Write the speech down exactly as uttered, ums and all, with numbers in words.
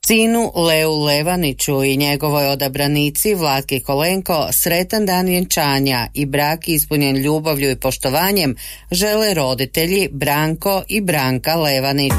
Sinu Leu Levaniću i njegovoj odabranici Vlatki Kolenko sretan dan vjenčanja i brak ispunjen ljubavlju i poštovanjem žele roditelji Branko i Branka Levanić.